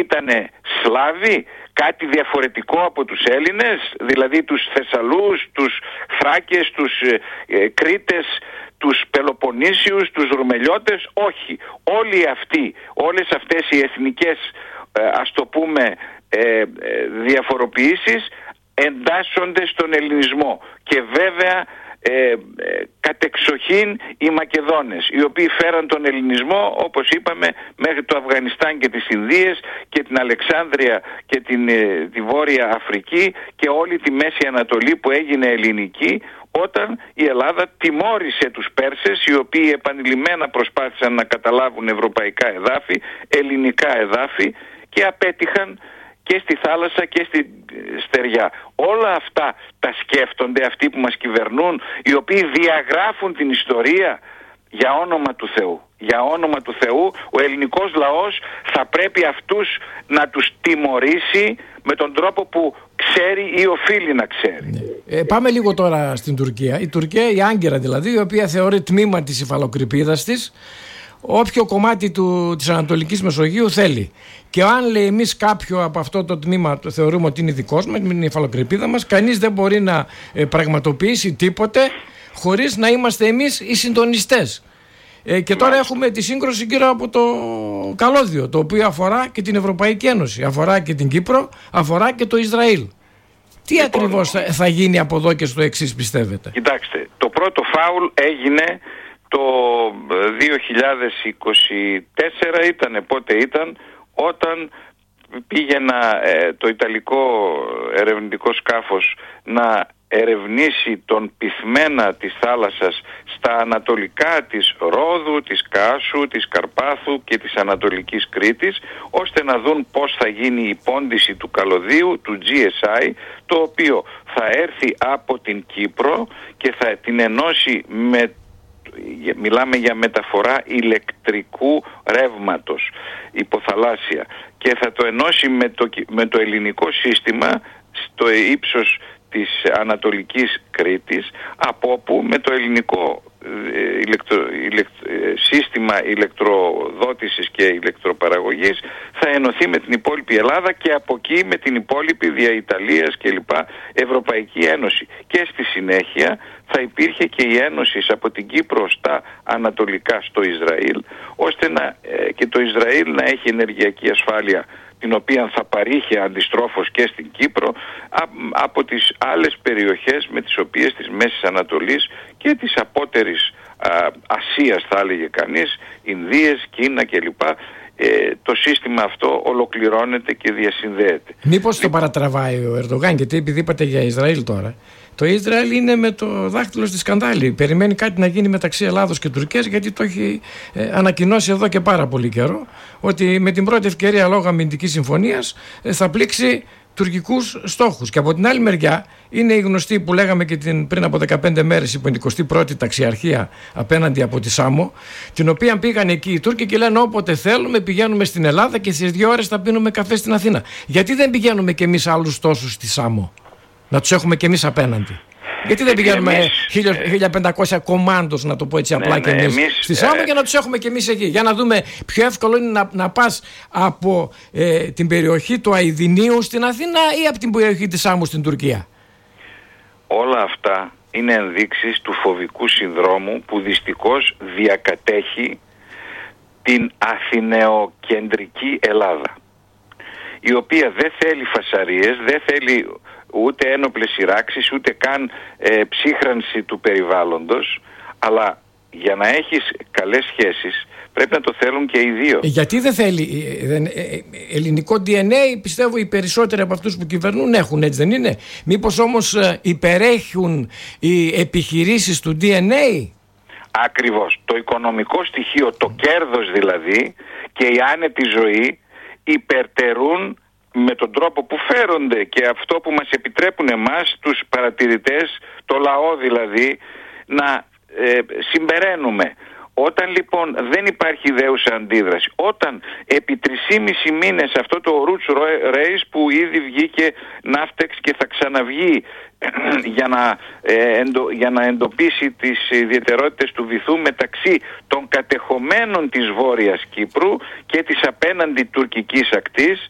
ήτανε Σλάβοι, κάτι διαφορετικό από τους Έλληνες, δηλαδή τους Θεσσαλούς, τους Θράκες, τους Κρήτες, τους Πελοποννήσιους, τους Ρουμελιώτες? Όχι. Όλοι αυτοί, όλες αυτές οι εθνικές, ας το πούμε, διαφοροποιήσεις εντάσσονται στον ελληνισμό. Και βέβαια κατεξοχήν οι Μακεδόνες, οι οποίοι φέραν τον ελληνισμό, όπως είπαμε, μέχρι το Αφγανιστάν και τις Ινδίες και την Αλεξάνδρεια και τη Βόρεια Αφρική και όλη τη Μέση Ανατολή που έγινε ελληνική, όταν η Ελλάδα τιμώρησε τους Πέρσες, οι οποίοι επανειλημμένα προσπάθησαν να καταλάβουν ευρωπαϊκά εδάφη, ελληνικά εδάφη, και απέτυχαν και στη θάλασσα και στη στεριά. Όλα αυτά τα σκέφτονται αυτοί που μας κυβερνούν, οι οποίοι διαγράφουν την ιστορία. Για όνομα του Θεού, για όνομα του Θεού, ο ελληνικός λαός θα πρέπει αυτούς να τους τιμωρήσει με τον τρόπο που ξέρει ή οφείλει να ξέρει. Πάμε λίγο τώρα στην Τουρκία. Η Τουρκία, η Άγκυρα δηλαδή, η οποία θεωρεί τμήμα της υφαλοκρηπίδας της όποιο κομμάτι της Ανατολικής Μεσογείου θέλει. Και αν λέει εμείς κάποιο από αυτό το τμήμα το θεωρούμε ότι είναι δικός μας, με την υφαλοκρηπίδα μας, κανείς δεν μπορεί να πραγματοποιήσει τίποτε χωρίς να είμαστε εμείς οι συντονιστές. Και τώρα έχουμε τη σύγκρουση γύρω από το καλώδιο, το οποίο αφορά και την Ευρωπαϊκή Ένωση, αφορά και την Κύπρο, αφορά και το Ισραήλ. Τι ακριβώς θα γίνει από εδώ και στο εξής, πιστεύετε? Κοιτάξτε, το πρώτο φάουλ έγινε το 2024, πότε ήταν, όταν πήγαινα το Ιταλικό ερευνητικό σκάφος να ερευνήσει τον πυθμένα της θάλασσας στα ανατολικά της Ρόδου, της Κάσου, της Καρπάθου και της Ανατολικής Κρήτης, ώστε να δουν πώς θα γίνει η πόντιση του καλωδίου, του GSI, το οποίο θα έρθει από την Κύπρο και θα την ενώσει μιλάμε για μεταφορά ηλεκτρικού ρεύματος υποθαλάσσια, και θα το ενώσει με το ελληνικό σύστημα στο ύψος της Ανατολικής Κρήτης, από όπου με το ελληνικό σύστημα ηλεκτροδότησης και ηλεκτροπαραγωγής θα ενωθεί με την υπόλοιπη Ελλάδα, και από εκεί με την υπόλοιπη δια Ιταλίας και λοιπά Ευρωπαϊκή Ένωση. Και στη συνέχεια θα υπήρχε και η ένωση από την Κύπρο στα ανατολικά στο Ισραήλ, ώστε και το Ισραήλ να έχει ενεργειακή ασφάλεια, την οποία θα παρήχε αντιστρόφως και στην Κύπρο, από τις άλλες περιοχές με τις οποίες της Μέσης Ανατολής και της απότερης Ασίας, θα έλεγε κανείς, Ινδίες, Κίνα κλπ. Το σύστημα αυτό ολοκληρώνεται και διασυνδέεται. Μήπως το παρατραβάει ο Ερντογάν? Γιατί επειδή είπατε για Ισραήλ τώρα, το Ισραήλ είναι με το δάχτυλο στη σκανδάλη. Περιμένει κάτι να γίνει μεταξύ Ελλάδος και Τουρκίας, γιατί το έχει ανακοινώσει εδώ και πάρα πολύ καιρό, ότι με την πρώτη ευκαιρία λόγω αμυντικής συμφωνίας θα πλήξει τουρκικούς στόχους. Και από την άλλη μεριά είναι η γνωστή που λέγαμε και πριν από 15 μέρες, η 51η ταξιαρχία απέναντι από τη Σάμο, την οποία πήγαν εκεί οι Τούρκοι και λένε όποτε θέλουμε πηγαίνουμε στην Ελλάδα και στις 2 ώρες θα πίνουμε καφέ στην Αθήνα. Γιατί δεν πηγαίνουμε κι εμείς άλλους τόσους στη Σάμο, να τους έχουμε κι εμείς απέναντι? Γιατί δεν πηγαίνουμε 1500 κομμάντος, να το πω έτσι απλά, και εμείς στη Σάμο, για να τους έχουμε και εμείς εκεί? Για να δούμε πιο εύκολο είναι να πας από την περιοχή του Αηδινίου στην Αθήνα ή από την περιοχή της Σάμου στην Τουρκία. Όλα αυτά είναι ενδείξεις του φοβικού συνδρόμου που δυστυχώς διακατέχει την αθηνεοκεντρική Ελλάδα, η οποία δεν θέλει φασαρίες, δεν θέλει ούτε ένοπλες σειράξεις, ούτε καν ψύχρανση του περιβάλλοντος, αλλά για να έχεις καλές σχέσεις πρέπει να το θέλουν και οι δύο. Γιατί δεν θέλει ελληνικό DNA? Πιστεύω οι περισσότεροι από αυτούς που κυβερνούν έχουν, έτσι δεν είναι? Μήπως όμως υπερέχουν οι επιχειρήσεις του DNA? Ακριβώς. Το οικονομικό στοιχείο, το κέρδος δηλαδή, και η άνετη ζωή υπερτερούν με τον τρόπο που φέρονται, και αυτό που μας επιτρέπουν εμάς τους παρατηρητές, το λαό δηλαδή, να συμπεραίνουμε. Όταν λοιπόν δεν υπάρχει ιδέουσα αντίδραση, όταν επί 3,5 μήνες αυτό το Roots Race που ήδη βγήκε Ναύτεξ και θα ξαναβγεί για να εντοπίσει τις ιδιαιτερότητες του βυθού μεταξύ των κατεχομένων της Βόρειας Κύπρου και της απέναντι τουρκικής ακτής,